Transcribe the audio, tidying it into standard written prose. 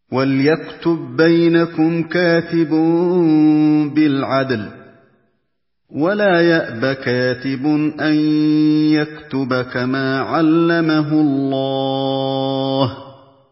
وَلْيَكْتُب بَّيْنَكُمْ كَاتِبٌ بِالْعَدْلِ ۚ وَلَا يَأْبَ كَاتِبٌ أَن يَكْتُبَ كَمَا عَلَّمَهُ اللَّهُ ۚ